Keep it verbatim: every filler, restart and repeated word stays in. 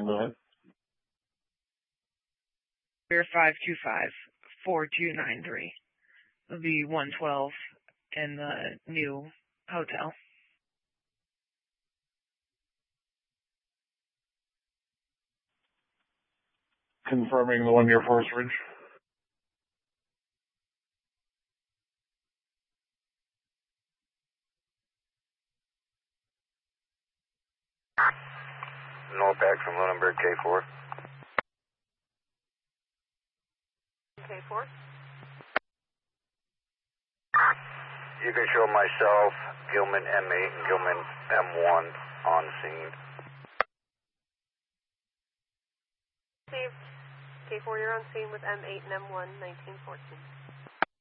Go ahead. Beer five two five four two nine three. It'll be one twelve in the new hotel. Confirming the one near Forest Ridge. Northback from Lunenburg, K four. K four. You can show myself, Gilman M eight and Gilman M one on scene. Received. K four, you're on scene with M eight and M one, nineteen fourteen.